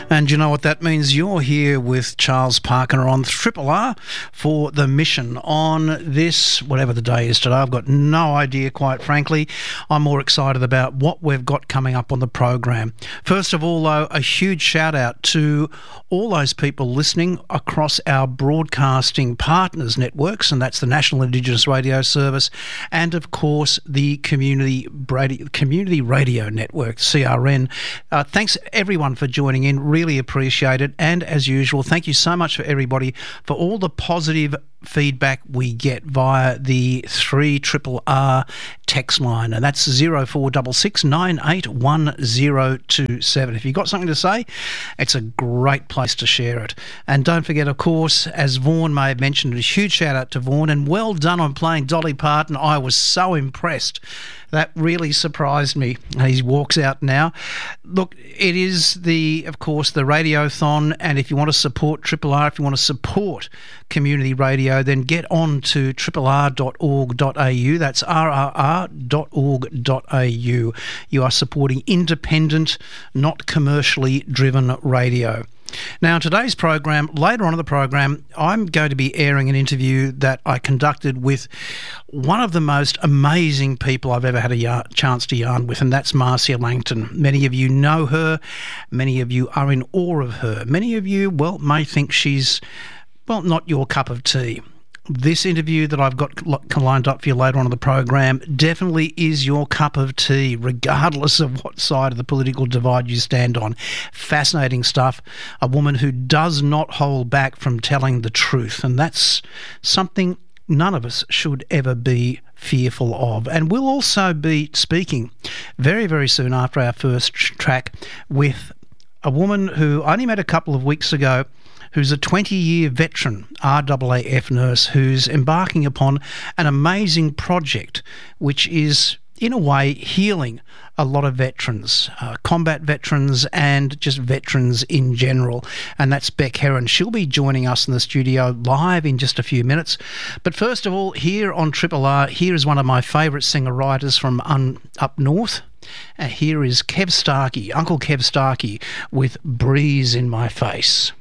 And you know what that means? You're here with Charles Parker on Triple R for The Mission on this, whatever the day is today. I've got no idea, quite frankly. I'm more excited about what we've got coming up on the program. First of all, though, a huge shout out to all those people listening across our broadcasting partners networks, and that's the National Indigenous Radio Service and, of course, the Community Radio Network, CRN. Thanks, everyone, for joining in. Really appreciate it. And as usual, thank you so much for everybody for all the positive feedback we get via the 3RRR text line, and that's 0466 981027. If you've got something to say, it's a great place to share it. And don't forget, of course, as Vaughan may have mentioned, a huge shout out to Vaughan, and well done on playing Dolly Parton. I was so impressed. That really surprised me. He walks out now. Look, it is of course, the Radiothon, and if you want to support Triple R, if you want to support community radio, then get on to rrr.org.au. That's rrr.org.au. You are supporting independent, not commercially driven radio. Now, in today's program, later on in the program, I'm going to be airing an interview that I conducted with one of the most amazing people I've ever had a chance to yarn with, and that's Marcia Langton. Many of you know her. Many of you are in awe of her. Many of you, may think she's, not your cup of tea. This interview that I've got lined up for you later on in the program definitely is your cup of tea, regardless of what side of the political divide you stand on. Fascinating stuff. A woman who does not hold back from telling the truth, and that's something none of us should ever be fearful of. And we'll also be speaking very, very soon after our first track with a woman who I only met a couple of weeks ago, who's a 20-year veteran RAAF nurse who's embarking upon an amazing project which is, in a way, healing a lot of veterans, combat veterans and just veterans in general. And that's Beck Heron. She'll be joining us in the studio live in just a few minutes. But first of all, here on Triple R, here is one of my favourite singer-writers from up north. Here is Kev Starkey, Uncle Kev Starkey, with Breeze in My Face.